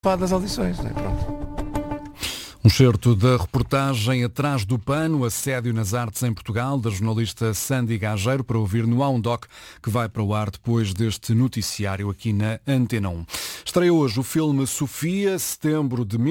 das audições, não é? Pronto. Um certo da reportagem Atrás do Pano, assédio nas artes em Portugal, da jornalista Sandy Gageiro, para ouvir no A1 que vai para o ar depois deste noticiário aqui na Antena 1. Estreia hoje o filme Sofia, setembro de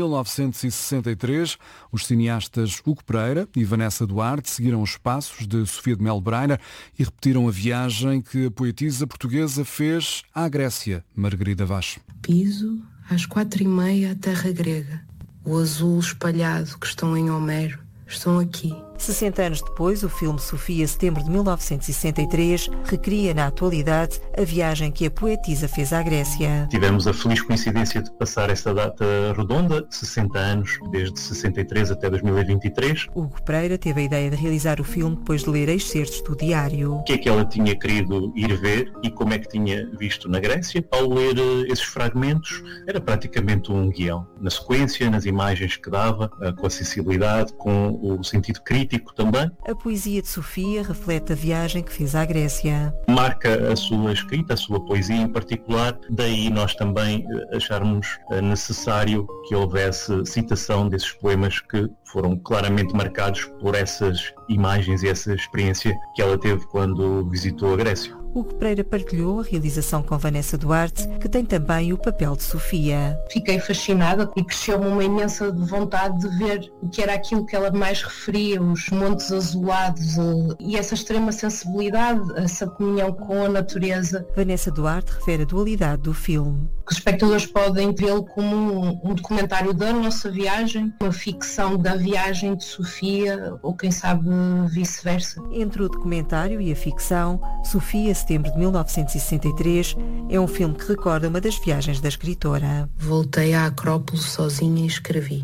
1963. Os cineastas Hugo Pereira e Vanessa Duarte seguiram os passos de Sofia de Melo Brainer e repetiram a viagem que a poetisa portuguesa fez à Grécia. Margarida Vaz. Piso às 4h30 a terra grega. O azul espalhado que estão em Homero estão aqui. 60 anos depois, o filme Sofia, setembro de 1963, recria na atualidade a viagem que a poetisa fez à Grécia. Tivemos a feliz coincidência de passar esta data redonda, 60 anos, desde 63 até 2023. Hugo Pereira teve a ideia de realizar o filme depois de ler excertos do diário. O que é que ela tinha querido ir ver e como é que tinha visto na Grécia? Ao ler esses fragmentos, era praticamente um guião. Na sequência, nas imagens que dava, com a sensibilidade, com o sentido crítico também. A poesia de Sofia reflete a viagem que fez à Grécia. Marca a sua escrita, a sua poesia em particular, daí nós também acharmos necessário que houvesse citação desses poemas que foram claramente marcados por essas imagens e essa experiência que ela teve quando visitou a Grécia. Hugo Pereira partilhou a realização com Vanessa Duarte, que tem também o papel de Sofia. Fiquei fascinada e cresceu-me uma imensa vontade de ver o que era aquilo que ela mais referia, os montes azulados e essa extrema sensibilidade, essa comunhão com a natureza. Vanessa Duarte refere a dualidade do filme. Os espectadores podem vê-lo como um documentário da nossa viagem, uma ficção da viagem de Sofia, ou quem sabe vice-versa. Entre o documentário e a ficção, Sofia, setembro de 1963, é um filme que recorda uma das viagens da escritora. Voltei à Acrópole sozinha e escrevi.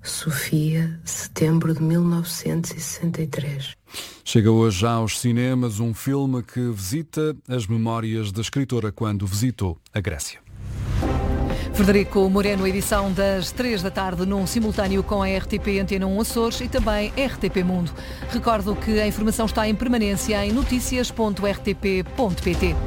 Sofia, setembro de 1963. Chega hoje aos cinemas um filme que visita as memórias da escritora quando visitou a Grécia. Frederico Moreno, edição das 3 da tarde, num simultâneo com a RTP Antena 1 Açores e também RTP Mundo. Recordo que a informação está em permanência em noticias.rtp.pt.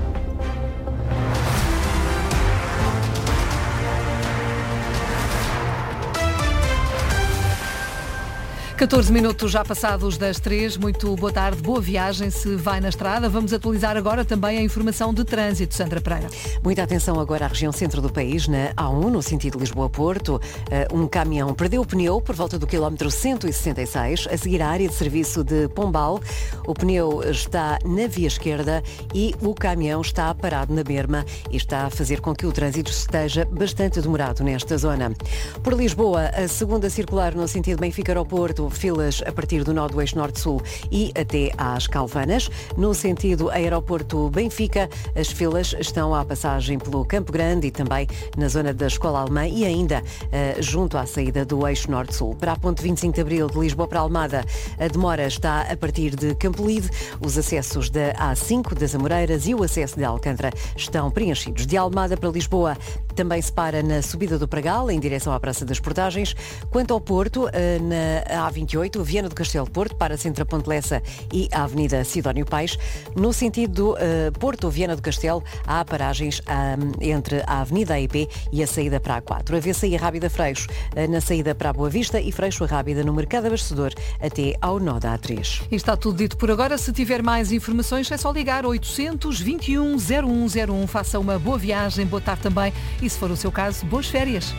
14 minutos já passados das 3. Muito boa tarde, boa viagem se vai na estrada. Vamos atualizar agora também a informação de trânsito. Sandra Pereira. Muita atenção agora à região centro do país, na A1, no sentido Lisboa-Porto. Um caminhão perdeu o pneu por volta do quilómetro 166, a seguir à área de serviço de Pombal. O pneu está na via esquerda e o caminhão está parado na berma e está a fazer com que o trânsito esteja bastante demorado nesta zona. Por Lisboa, a segunda circular no sentido Benfica-Aeroporto, filas a partir do nó do eixo norte-sul e até às Calvanas. No sentido Aeroporto-Benfica, as filas estão à passagem pelo Campo Grande e também na zona da Escola Alemã e ainda junto à saída do eixo norte-sul. Para a ponte 25 de Abril de Lisboa para Almada, a demora está a partir de Campolide. Os acessos da A5, das Amoreiras e o acesso de Alcântara estão preenchidos. De Almada para Lisboa, também se para na subida do Pragal, em direção à Praça das Portagens. Quanto ao Porto, na A28, Viana do Castelo Porto, para Centro Ponte Lessa e a Avenida Sidónio Paes. No sentido Porto-Viana do Castelo, há paragens entre a Avenida AEP e a saída para a A4. A VCI Rábida Freixo, na saída para a Boa Vista e Freixo a Rábida no Mercado Abastecedor até ao nó da A3. E está tudo dito por agora. Se tiver mais informações é só ligar 821 0101. Faça uma boa viagem, boa tarde também e, se for o seu caso, boas férias.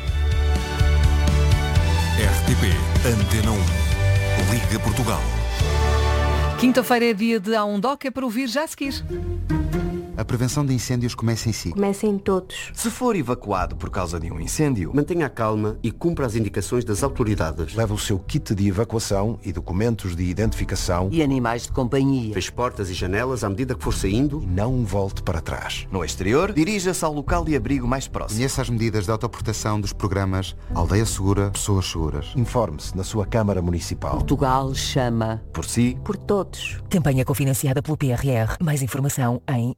RTP Antena 1. Liga Portugal. Quinta-feira é dia de A1 Doc, é para ouvir já a seguir. A prevenção de incêndios começa em si. Começa em todos. Se for evacuado por causa de um incêndio, mantenha a calma e cumpra as indicações das autoridades. Leve o seu kit de evacuação e documentos de identificação. E animais de companhia. Feche portas e janelas à medida que for saindo. E não volte para trás. No exterior, dirija-se ao local de abrigo mais próximo. Conheça as medidas de autoproteção dos programas Aldeia Segura, Pessoas Seguras. Informe-se na sua Câmara Municipal. Portugal chama. Por si. Por todos. Campanha cofinanciada pelo PRR. Mais informação em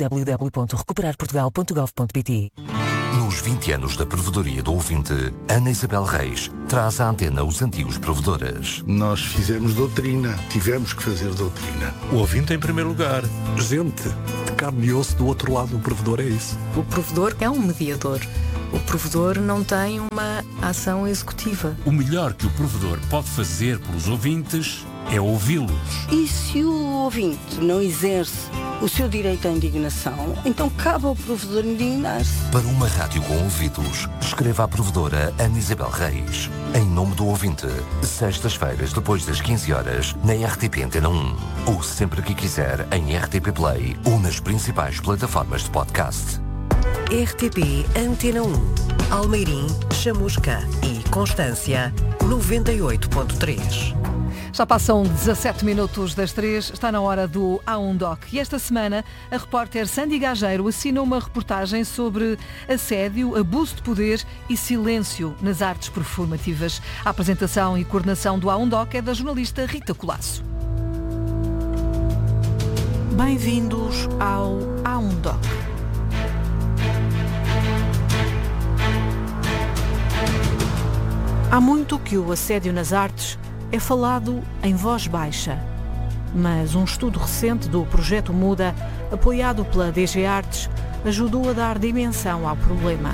www.recuperarportugal.gov.pt. Nos 20 anos da provedoria do ouvinte, Ana Isabel Reis traz à antena os antigos provedores. Nós fizemos doutrina, tivemos que fazer doutrina. O ouvinte em primeiro lugar. Gente de carne e osso do outro lado do provedor, é isso. O provedor é um mediador. O provedor não tem uma ação executiva. O melhor que o provedor pode fazer pelos ouvintes é ouvi-los. E se o ouvinte não exerce o seu direito à indignação, então cabe ao provedor indignar-se. Para uma rádio com ouvidos, escreva à provedora Ana Isabel Reis. Em nome do ouvinte, sextas-feiras depois das 15 horas, na RTP Antena 1. Ou sempre que quiser, em RTP Play ou nas principais plataformas de podcast. RTP Antena 1, Almeirim, Chamusca e Constância, 98.3. Já passam 17 minutos das 3, está na hora do A1 Doc. E esta semana, a repórter Sandy Gageiro assina uma reportagem sobre assédio, abuso de poder e silêncio nas artes performativas. A apresentação e coordenação do A1 Doc é da jornalista Rita Colasso. Bem-vindos ao A1 Doc. Há muito que o assédio nas artes é falado em voz baixa. Mas um estudo recente do Projeto Muda, apoiado pela DG Artes, ajudou a dar dimensão ao problema.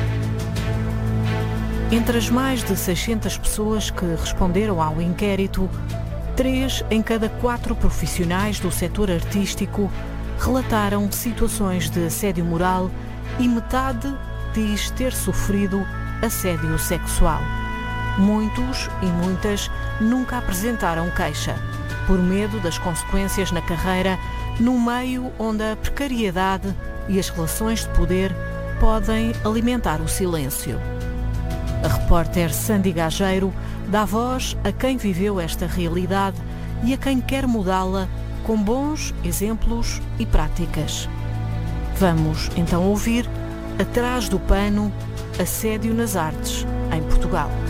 Entre as mais de 600 pessoas que responderam ao inquérito, 3 em cada 4 profissionais do setor artístico relataram situações de assédio moral e metade diz ter sofrido assédio sexual. Muitos e muitas nunca apresentaram queixa, por medo das consequências na carreira, num meio onde a precariedade e as relações de poder podem alimentar o silêncio. A repórter Sandy Gageiro dá voz a quem viveu esta realidade e a quem quer mudá-la com bons exemplos e práticas. Vamos então ouvir Atrás do Pano, assédio nas artes em Portugal.